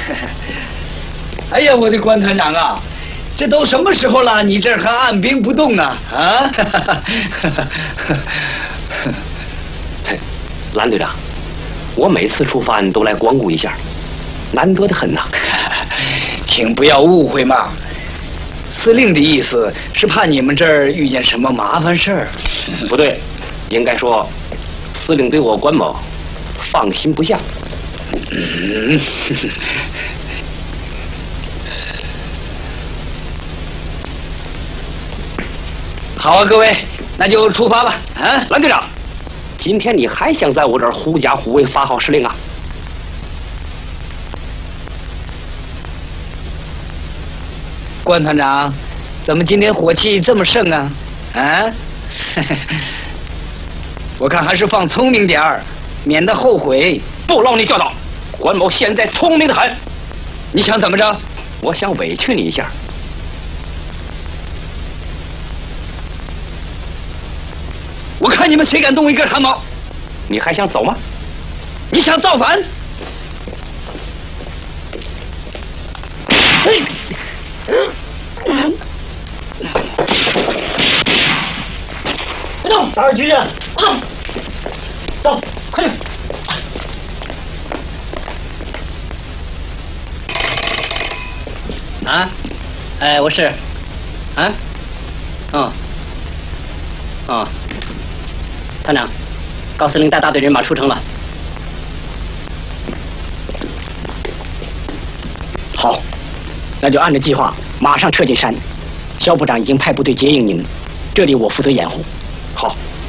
哎呀，我的关团长啊，这都什么时候了，你这儿还按兵不动啊？啊！ 蓝队长，我每次出发都来光顾一下，难得的很呐。 请不要误会嘛，司令的意思是怕你们这儿遇见什么麻烦事儿。 不对，应该说，司令对我关某放心不下。 好啊，各位，那就出发吧。啊， 蓝队长，今天你还想在我这儿狐假虎威发号施令啊？ 关团长，怎么今天火气这么盛啊？啊？我看还是放聪明点儿，免得后悔。 不劳你教导，关某现在聪明的很。 你想怎么着？ 我想委屈你一下。 我看你们谁敢动一根汗毛？ 你还想走吗？ 你想造反？ 别动，打扰局长，不动，走，快点。啊，哎，我是，啊，团长，高司令带大队人马出城了。好，那就按照计划马上撤进山。肖部长已经派部队接应你们，这里我负责掩护。 好。